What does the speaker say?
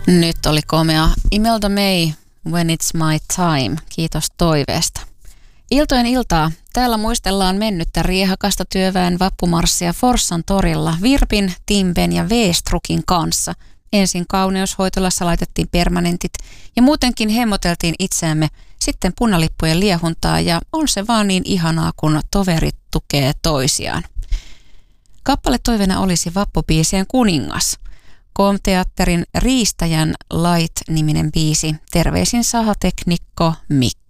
Nyt oli komea Imelda May, When It's My Time. Kiitos toiveesta. Iltojen iltaa. Täällä muistellaan mennyttä riehakasta työväen vappumarssia Forssan torilla Virpin, Timben ja V-Strukin kanssa. Ensin kauneushoitolassa laitettiin permanentit ja muutenkin hemmoteltiin itseämme, sitten punalippujen liehuntaa ja on se vaan niin ihanaa, kun toverit tukee toisiaan. Kappale toiveena olisi vappubiisien kuningas. KOM-teatterin Riistäjän Light-niminen biisi. Terveisin sahateknikko Mikko.